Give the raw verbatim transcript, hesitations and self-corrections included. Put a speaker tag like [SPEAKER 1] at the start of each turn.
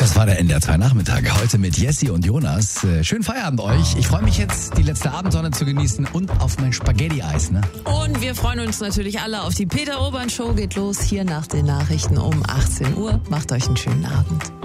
[SPEAKER 1] Das war der N D R zwei Nachmittag. Heute mit Jessie und Jonas. Äh, schönen Feierabend euch. Ich freue mich jetzt, die letzte Abendsonne zu genießen und auf mein Spaghetti-Eis. Ne?
[SPEAKER 2] Und wir freuen uns natürlich alle auf die Peter Urban Show. Geht los hier nach den Nachrichten um achtzehn Uhr. Macht euch einen schönen Abend.